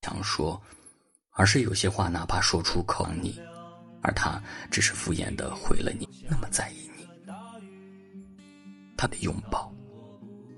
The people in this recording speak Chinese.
强说，而是有些话哪怕说出口你，而他只是敷衍地回了你，那么在意你。他的拥抱